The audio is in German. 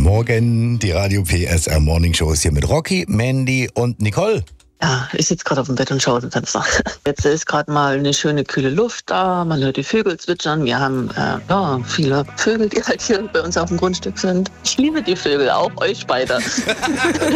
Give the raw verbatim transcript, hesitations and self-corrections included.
Morgen, die Radio P S R Morning Show ist hier mit Rocky, Mandy und Nicole. Ja, ich sitze gerade auf dem Bett und schaue aus dem Fenster. Jetzt ist gerade mal eine schöne kühle Luft da, man hört die Vögel zwitschern. Wir haben äh, ja, viele Vögel, die halt hier bei uns auf dem Grundstück sind. Ich liebe die Vögel, auch euch beide.